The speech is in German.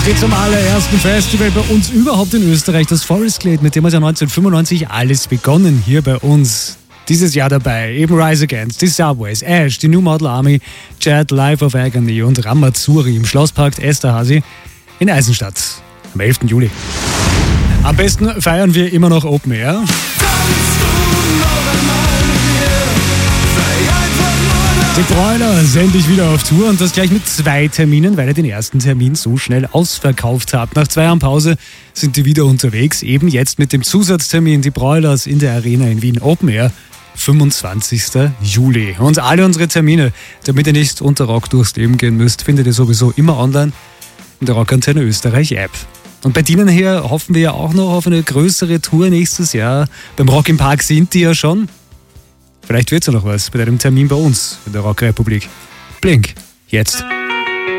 geht zum allerersten Festival bei uns überhaupt in Österreich, das Forest Glade, mit dem hat ja 1995 alles begonnen hier bei uns. Dieses Jahr dabei eben Rise Against, die Subways, Ash, die New Model Army, Chad, Life of Agony und Ramazzuri im Schlosspark Esterházy in Eisenstadt am 11. Juli. Am besten feiern wir immer noch Open Air. Die Broiler sind endlich wieder auf Tour und das gleich mit 2 Terminen, weil ihr den ersten Termin so schnell ausverkauft habt. Nach 2 Jahren Pause sind die wieder unterwegs, eben jetzt mit dem Zusatztermin, die Broilers in der Arena in Wien Open Air, 25. Juli. Und alle unsere Termine, damit ihr nicht unter Rock durchs Leben gehen müsst, findet ihr sowieso immer online in der Rockantenne Österreich App. Und bei denen hier hoffen wir ja auch noch auf eine größere Tour nächstes Jahr. Beim Rock im Park sind die ja schon. Vielleicht wird's ja noch was bei einem Termin bei uns in der Rockrepublik. Blink, jetzt.